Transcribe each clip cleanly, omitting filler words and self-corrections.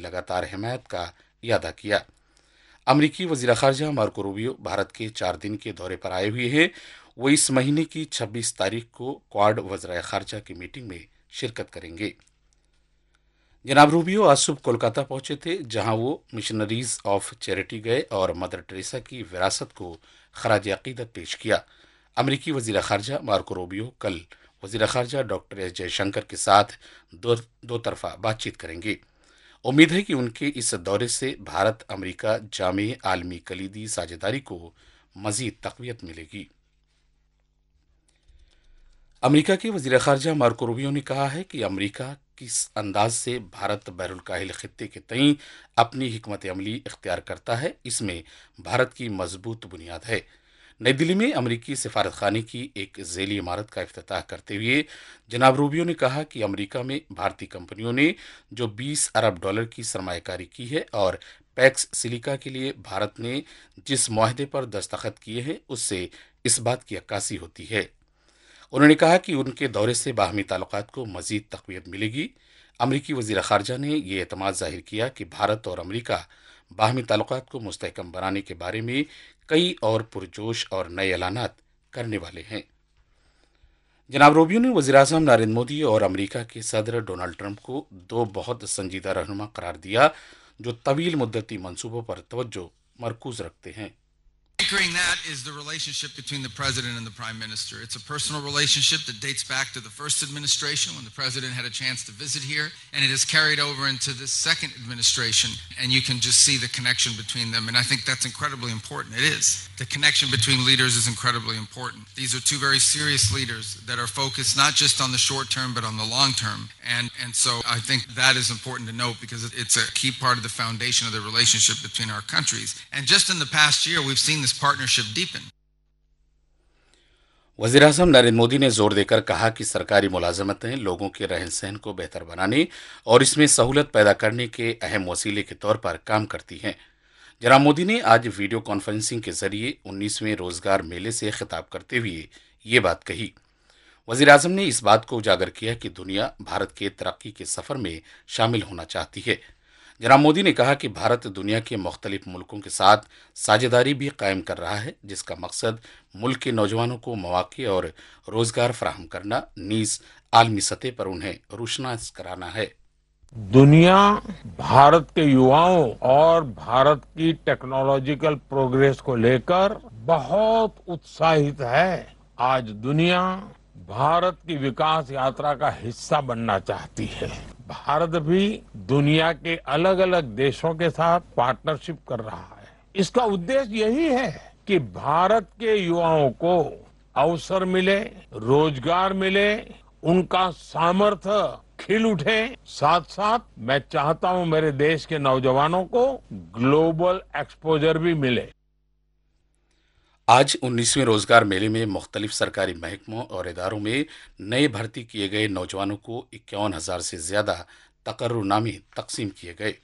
लगातार हिमायत का इरादा किया। अमरीकी वजीर खारजा मार्को रूबियो भारत के 4 दिन के दौरे पर आए हुए हैं। वो इस महीने की 26 तारीख को क्वाड वज़राए खारजा की मीटिंग में शिरकत करेंगे। जनाब रूबियो आज सुबह कोलकाता पहुंचे थे, जहां वो मिशनरीज ऑफ चैरिटी गए और मदर टेरेसा की विरासत को खराज अकीदत पेश किया। अमरीकी वजीर खारजा मार्को रूबियो कल वजीर खारजा डॉक्टर एस जयशंकर के साथ दो तरफा बातचीत करेंगे। उम्मीद है कि उनके इस दौरे से भारत अमेरिका जामे आलमी कलीदी साझेदारी को मजीद तकवीत मिलेगी। अमेरिका के वजीर खारजा मार्को रूबियो ने कहा है कि अमेरिका किस अंदाज से भारत बहरुल काहिल खित्ते के तई अपनी हिकमत अमली इख्तियार करता है, इसमें भारत की मजबूत बुनियाद है। नई दिल्ली में अमरीकी सिफारत खाने की एक झीली इमारत का इफ्तिताह करते हुए जनाब रूबियो ने कहा कि अमेरिका में भारतीय कंपनियों ने जो $20 अरब की सरमायाकारी की है और पैक्स सिलिका के लिए भारत ने जिस मुआहदे पर दस्तखत किए हैं, उससे इस बात की अक्कासी होती है। उन्होंने कहा कि उनके दौरे से बाहमी ताल्लुकात को मजीद तकवीत मिलेगी। अमरीकी वजीर खारजा ने यह एतमाद जाहिर किया कि भारत और अमरीका बाहमी ताल्लुकात को मुस्तहकम बनाने के बारे में कई और पुरजोश और नए ऐलानात करने वाले हैं। जनाब रूबियो ने वज़ीर आज़म नरेंद्र मोदी और अमरीका के सदर डोनाल्ड ट्रंप को दो बहुत संजीदा रहनुमा करार दिया, जो तवील मुद्दती मंसूबों पर तवज्जो मरकूज रखते हैं। Anchoring that is the relationship between the president and the prime minister. It's a personal relationship that dates back to the first administration when the president had a chance to visit here, and it has carried over into the second administration, and you can just see the connection between them, and I think that's incredibly important. It is. The connection between leaders is incredibly important. These are two very serious leaders that are focused not just on the short term but on the long term, and so I think that is important to note because it's a key part of the foundation of the relationship between our countries. And just in the past year we've seen this partnership deepen. वज़ीर आज़म नरेंद्र मोदी ने जोर देकर कहा कि सरकारी मुलाजमतें लोगों के रहन सहन को बेहतर बनाने और इसमें सहूलत पैदा करने के अहम वसीले के तौर पर काम करती हैं। जनाब मोदी ने आज वीडियो कॉन्फ्रेंसिंग के जरिए 19वें रोजगार मेले से खिताब करते हुए ये बात कही। वज़ीर आज़म ने इस बात को उजागर किया कि दुनिया भारत के तरक्की के सफर में शामिल होना चाहती है। जनाब मोदी ने कहा कि भारत दुनिया के मुख्तलिफ मुल्कों के साथ साझेदारी भी कायम कर रहा है, जिसका मकसद मुल्क के नौजवानों को मौके और रोजगार फराहम करना, नीज आलमी सतह पर उन्हें रोशनास कराना है। दुनिया भारत के युवाओं और भारत की टेक्नोलॉजिकल प्रोग्रेस को लेकर बहुत उत्साहित है। आज दुनिया भारत की विकास यात्रा का हिस्सा बनना चाहती है। भारत भी दुनिया के अलग अलग देशों के साथ पार्टनरशिप कर रहा है। इसका उद्देश्य यही है कि भारत के युवाओं को अवसर मिले, रोजगार मिले, उनका सामर्थ्य खिल उठे। साथ साथ मैं चाहता हूं मेरे देश के नौजवानों को ग्लोबल एक्सपोजर भी मिले। आज 19वें रोजगार मेले में मुख्तलिफ सरकारी महकमों और इदारों में नए भर्ती किए गए नौजवानों को 51,000 से ज्यादा तकर्रुनामे तकसीम किए गए।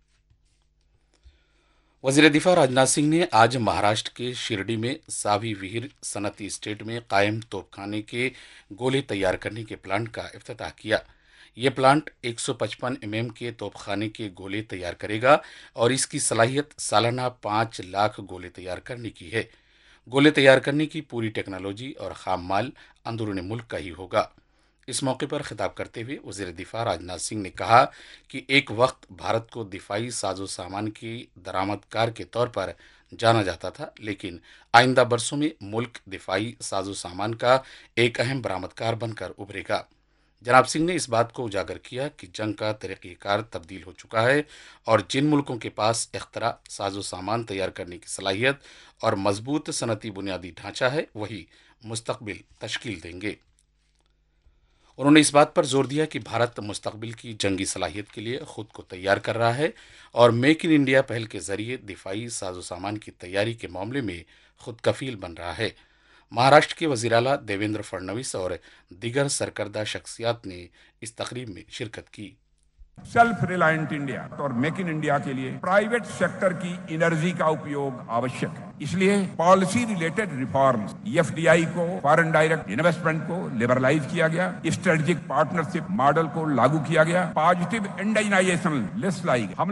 वजीर दिफा राजनाथ सिंह ने आज महाराष्ट्र के शिरडी में सावी विहीर सनती स्टेट में कायम तोपखाने के गोले तैयार करने के प्लांट का इफ्तिताह किया। यह प्लांट 155 mm के तोपखाने के गोले तैयार करेगा और इसकी सलाहियत सालाना 5 लाख गोले तैयार करने की है। गोले तैयार करने की पूरी टेक्नोलॉजी और खाम माल अंदरूनी मुल्क का ही होगा। इस मौके पर खिताब करते हुए वज़ीर दिफा राजनाथ सिंह ने कहा कि एक वक्त भारत को दिफाई साजो सामान की दरामदकार के तौर पर जाना जाता था, लेकिन आइंदा बरसों में मुल्क दिफाई साजो सामान का एक अहम बरामदकार बनकर उभरेगा। जनाब सिंह ने इस बात को उजागर किया कि जंग का तरीक़ेकार तब्दील हो चुका है और जिन मुल्कों के पास इख्तरा, साजो सामान तैयार करने की सलाहियत और मजबूत सनती बुनियादी ढांचा है, वही मुस्तकबिल तश्कील देंगे। उन्होंने इस बात पर जोर दिया कि भारत मुस्तकबिल की जंगी सलाहियत के लिए खुद को तैयार कर रहा है और मेक इन इंडिया पहल के जरिए दिफाई साजो सामान की तैयारी के मामले में खुद कफील बन रहा है। महाराष्ट्र के वज़ीर आला देवेंद्र फडणवीस और दीगर सरकर्दा शख्सियात ने इस तकरीब में शिरकत की। सेल्फ रिलायंट इंडिया और मेक इन इंडिया के लिए प्राइवेट सेक्टर की एनर्जी का उपयोग आवश्यक है। इसलिए पॉलिसी रिलेटेड रिफॉर्म्स, एफडीआई को, फॉरेन डायरेक्ट इन्वेस्टमेंट को लिबरलाइज किया गया, स्ट्रेटेजिक पार्टनरशिप मॉडल को लागू किया गया, पॉजिटिव इंडाइनाइजेशन लिस्ट लाई गई।